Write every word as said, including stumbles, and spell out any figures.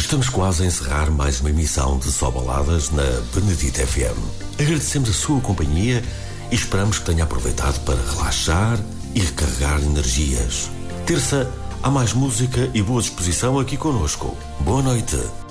Estamos quase a encerrar mais uma emissão de Só Baladas na Benedita F M. Agradecemos a sua companhia e esperamos que tenha aproveitado para relaxar e recarregar energias. Terça, há mais música e boa disposição aqui connosco. Boa noite.